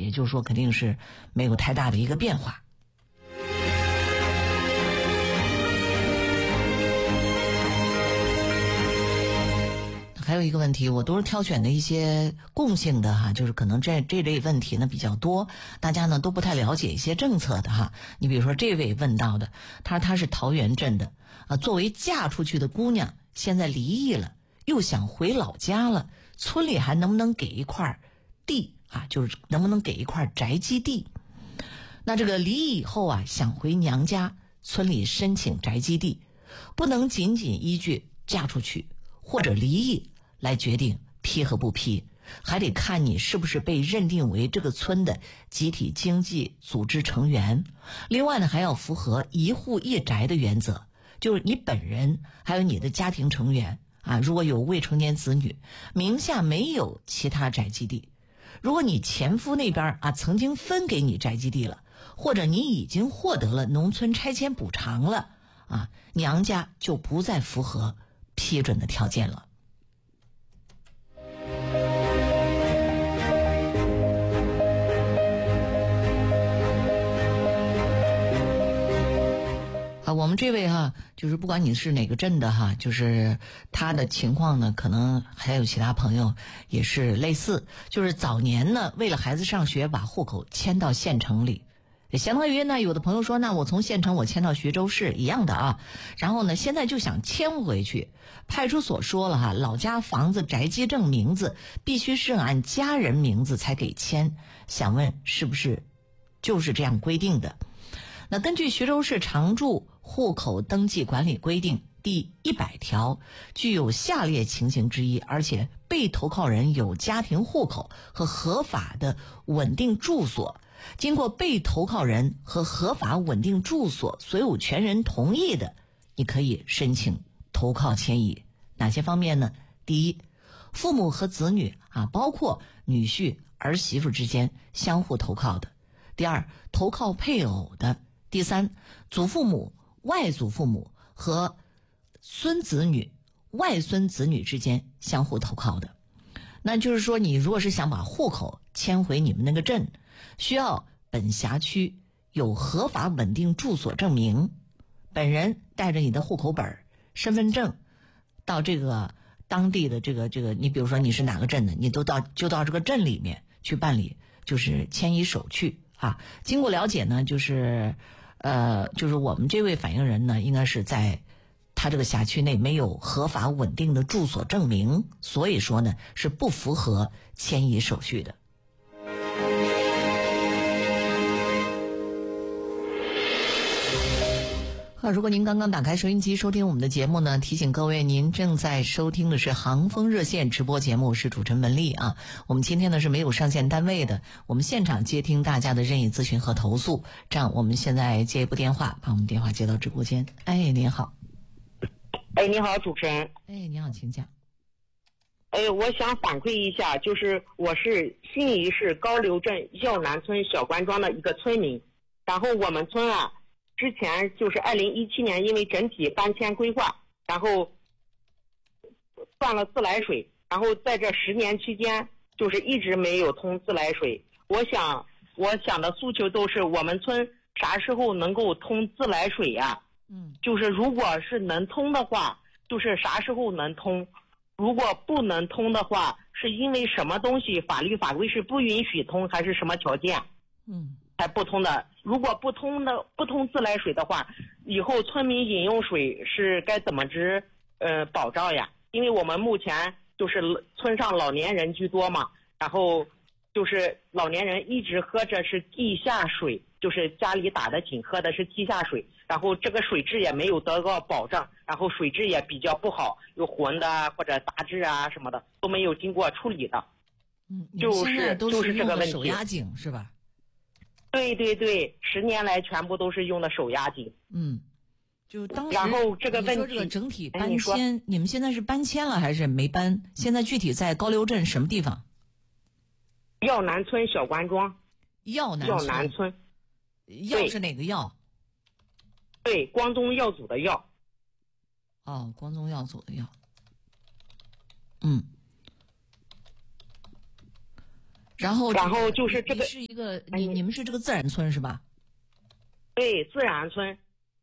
也就是说肯定是没有太大的一个变化。还有一个问题，我都是挑选的一些共性的哈，就是可能这类问题呢比较多，大家呢都不太了解一些政策的哈。你比如说这位问到的，他是桃源镇的作为嫁出去的姑娘，现在离异了，又想回老家了，村里还能不能给一块地啊？就是能不能给一块宅基地？那这个离异以后啊，想回娘家，村里申请宅基地，不能仅仅依据嫁出去或者离异来决定批和不批，还得看你是不是被认定为这个村的集体经济组织成员。另外呢，还要符合一户一宅的原则，就是你本人还有你的家庭成员啊，如果有未成年子女，名下没有其他宅基地，如果你前夫那边曾经分给你宅基地了，或者你已经获得了农村拆迁补偿了娘家就不再符合批准的条件了。我们这位就是不管你是哪个镇的就是他的情况呢，可能还有其他朋友也是类似，就是早年呢为了孩子上学把户口迁到县城里，也相当于呢有的朋友说，那我从县城我迁到徐州市一样的然后呢现在就想迁回去，派出所说了老家房子宅基证名字必须是按家人名字才给迁，想问是不是就是这样规定的？那根据徐州市常住户口登记管理规定第100条，具有下列情形之一，而且被投靠人有家庭户口和合法的稳定住所，经过被投靠人和合法稳定住所所有权人同意的，你可以申请投靠迁移。哪些方面呢？第一，父母和子女包括女婿儿媳妇之间相互投靠的。第二，投靠配偶的。第三，祖父母、外祖父母和孙子女、外孙子女之间相互投靠的。那就是说，你如果是想把户口迁回你们那个镇，需要本辖区有合法稳定住所证明，本人带着你的户口本、身份证到这个当地的这个你比如说你是哪个镇的，你就到这个镇里面去办理就是迁移手续经过了解呢，就是我们这位反映人呢，应该是在他这个辖区内没有合法稳定的住所证明，所以说呢是不符合迁移手续的。如果您刚刚打开收音机收听我们的节目呢，提醒各位您正在收听的是航风热线直播节目，是主持人文丽我们今天呢是没有上线单位的，我们现场接听大家的任意咨询和投诉。这样我们现在接一部电话，把我们电话接到直播间。您好。 你好，主持人。 你好，请讲。 我想反馈一下，就是我是新沂市高流镇耀南村小关庄的一个村民，然后我们村之前就是2017年因为整体搬迁规划，然后断了自来水，然后在这10年期间就是一直没有通自来水。我想的诉求都是我们村啥时候能够通自来水呀？就是如果是能通的话，就是啥时候能通；如果不能通的话，是因为什么东西法律法规是不允许通，还是什么条件？才不通的。如果不通自来水的话，以后村民饮用水是该怎么保障呀？因为我们目前就是村上老年人居多嘛，然后就是老年人一直喝着是地下水，就是家里打的井喝的是地下水，然后这个水质也没有得到保障，然后水质也比较不好，有浑的或者杂质什么的都没有经过处理的。就是这个问题。 手压井是吧？ 对对对，10年来全部都是用的手压井。 就当时然后这个问题， 你说这个整体搬迁，你们现在是搬迁了还是没搬？现在具体在高流镇什么地方？ 耀南村小关庄。 耀南村。耀是哪个耀？ 对，光宗耀祖的耀。 光宗耀祖的耀。 然后就是这个是一个你们是这个自然村是吧？ 对，自然村。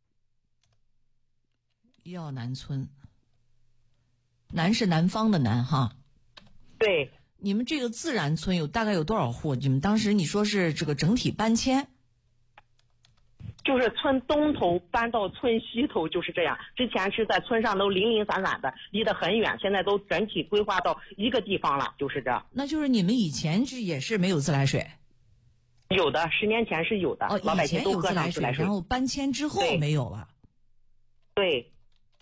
耀南村，南是南方的南哈。 对。 你们这个自然村大概有多少户？你们当时你说是这个整体搬迁？ 就是村东头搬到村西头，就是这样。之前是在村上都零零散散的，离得很远，现在都整体规划到一个地方了，就是这。 那就是你们以前也是没有自来水？ 有的，10年前是有的，老百姓都喝上自来水。 然后搬迁之后没有了。 对。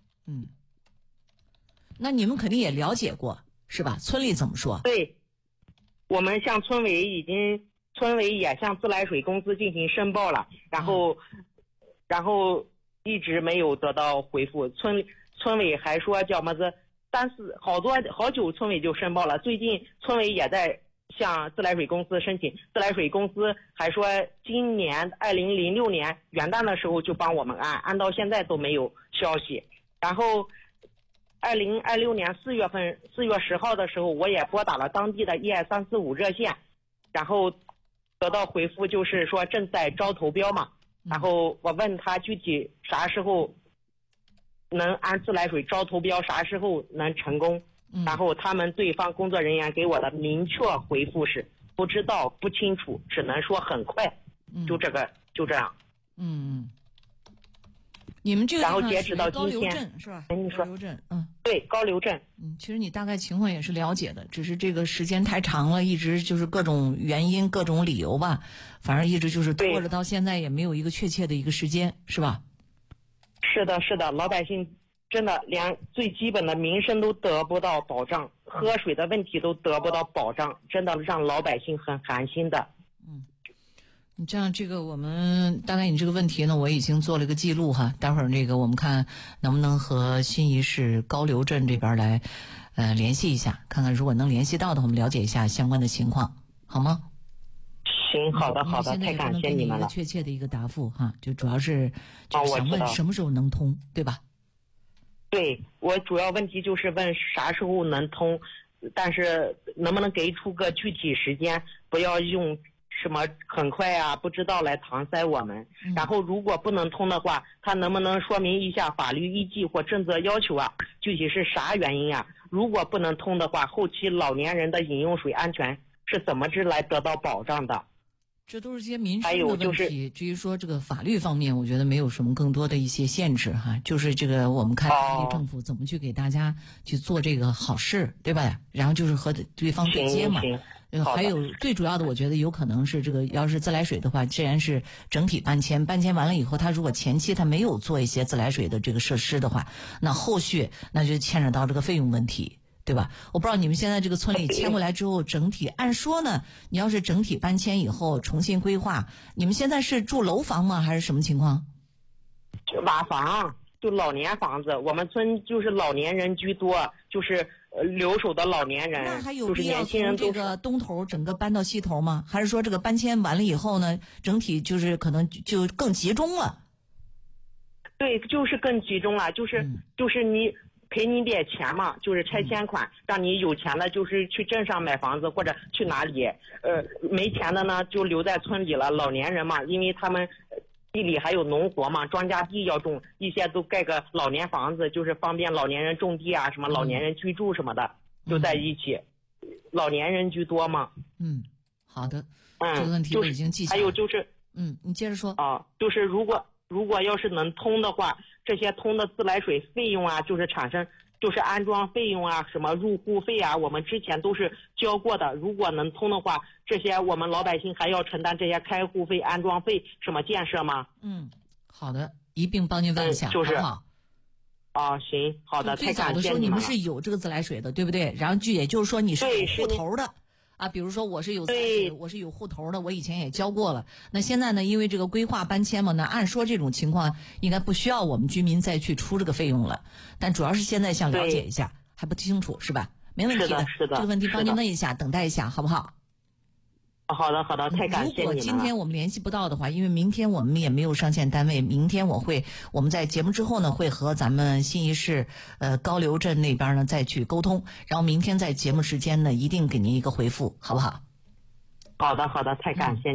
那你们肯定也了解过是吧？村里怎么说？ 对，我们向村委也向自来水公司进行申报了，然后一直没有得到回复。村委还说叫么子好久村委就申报了，最近村委也在向自来水公司申请，自来水公司还说今年2006年元旦的时候就帮我们按到现在都没有消息。然后2026年4月10号的时候，我也拨打了当地的12345热线，然后得到回复就是说正在招投标嘛。然后我问他具体啥时候能按自来水招投标，啥时候能成功。然后他们对方工作人员给我的明确回复是不知道、不清楚，只能说很快。就这样。 你们这个然后截止到今天高流镇是吧？ 你说高流镇， 对，高流镇。 其实你大概情况也是了解的，只是这个时间太长了，一直就是各种原因、各种理由吧，反正一直就是拖着到现在也没有一个确切的一个时间，是吧？ 是的，老百姓真的连最基本的民生都得不到保障，喝水的问题都得不到保障，真的让老百姓很寒心的。 你这样，这个我们大概你这个问题呢，我已经做了一个记录哈。待会儿我们看能不能和新沂市高流镇这边来联系一下，看看如果能联系到的，我们了解一下相关的情况，好吗？ 行，好的，太感谢你们了。 现在也不能给你一个确切的一个答复哈，就主要是就是想问什么时候能通，对吧？ 对，我主要问题就是问啥时候能通，但是能不能给出个具体时间，不要用什么很快啊不知道来搪塞我们。然后如果不能通的话，他能不能说明一下法律依据或政策要求啊？具体是啥原因啊？如果不能通的话，后期老年人的饮用水安全是怎么来得到保障的？ 这都是些民生的问题。至于说这个法律方面，我觉得没有什么更多的一些限制哈，就是这个我们看政府怎么去给大家去做这个好事，对吧？然后就是和对方对接嘛。还有最主要的，我觉得有可能是这个，要是自来水的话，既然是整体搬迁完了以后，他如果前期他没有做一些自来水的这个设施的话，那后续那就牵扯到这个费用问题，对吧？我不知道你们现在这个村里迁过来之后，整体按说呢，你要是整体搬迁以后重新规划，你们现在是住楼房吗？还是什么情况？ 瓦房，就老年房子。我们村就是老年人居多，就是留守的老年人。 那还有必要从这个东头整个搬到西头吗？还是说这个搬迁完了以后呢，整体就是可能就更集中了？ 对，就是更集中了，就是你赔你点钱嘛，就是拆迁款，让你有钱的就是去镇上买房子或者去哪里，没钱的呢就留在村里了。老年人嘛，因为他们地里还有农活嘛，庄稼地要种，一些都盖个老年房子，就是方便老年人种地啊，什么老年人居住什么的，就在一起，老年人居多嘛。 好的，这个问题我已经记下来。 还有就是， 你接着说啊，就是如果要是能通的话，这些通的自来水费用啊，就是产生就是安装费用啊，什么入户费啊，我们之前都是交过的。如果能通的话，这些我们老百姓还要承担这些开户费、安装费、什么建设吗？ 好的，一并帮您问一下， 就是好不好？ 行，好的， 最早的时候你们是有这个自来水的，对不对？然后也就是说你是有户头的。比如说我是有自来水，我是有户头的，我以前也交过了。那现在呢，因为这个规划搬迁嘛，那按说这种情况应该不需要我们居民再去出这个费用了。但主要是现在想了解一下，还不清楚是吧？没问题的， 是的， 这个问题帮您问一下，等待一下，好不好？ 好的，太感谢你了。 如果今天我们联系不到的话，因为明天我们也没有上线单位，明天我们在节目之后呢，会和咱们新沂市高流镇那边呢再去沟通，然后明天在节目时间呢一定给您一个回复，好不好？ 好的，太感谢你。